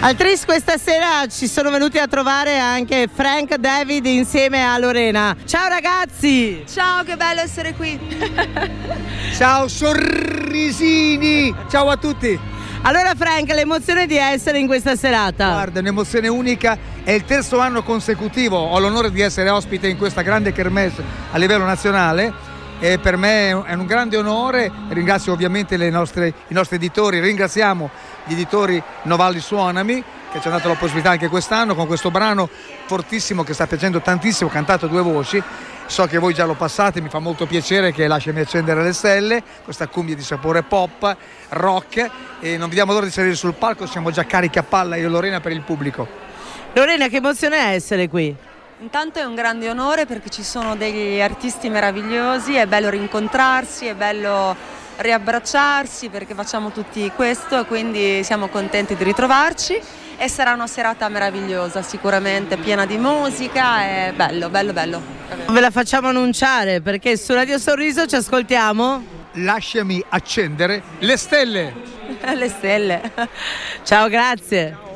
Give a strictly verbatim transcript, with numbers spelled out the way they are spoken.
Al Tris questa sera ci sono venuti a trovare anche Frank David insieme a Lorena. Ciao ragazzi! Ciao, che bello essere qui! Ciao sorrisini! Ciao a tutti! Allora Frank, l'emozione di essere in questa serata? Guarda, è un'emozione unica, è il terzo anno consecutivo, ho l'onore di essere ospite in questa grande kermesse a livello nazionale e per me è un grande onore. Ringrazio ovviamente le nostre, i nostri editori, ringraziamo gli editori Novalli Suonami che ci hanno dato la possibilità anche quest'anno con questo brano fortissimo che sta piacendo tantissimo, cantato a due voci. So che voi già lo passate, mi fa molto piacere, che Lasciami accendere le stelle, questa cumbia di sapore pop, rock, e non vediamo l'ora di salire sul palco, siamo già carichi a palla io e Lorena per il pubblico. Lorena, che emozione è essere qui? Intanto è un grande onore perché ci sono degli artisti meravigliosi, è bello rincontrarsi, è bello riabbracciarsi perché facciamo tutti questo e quindi siamo contenti di ritrovarci e sarà una serata meravigliosa, sicuramente piena di musica, è bello, bello, bello. Ve la facciamo annunciare perché su Radio Sorriso ci ascoltiamo? Lasciami accendere le stelle! Le stelle. Ciao, grazie!